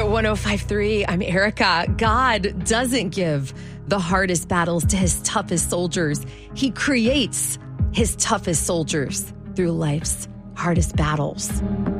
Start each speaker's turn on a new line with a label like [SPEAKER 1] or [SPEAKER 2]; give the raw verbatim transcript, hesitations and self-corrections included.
[SPEAKER 1] one oh five point three, I'm Erica. God doesn't give the hardest battles to his toughest soldiers. He creates his toughest soldiers through life's hardest battles.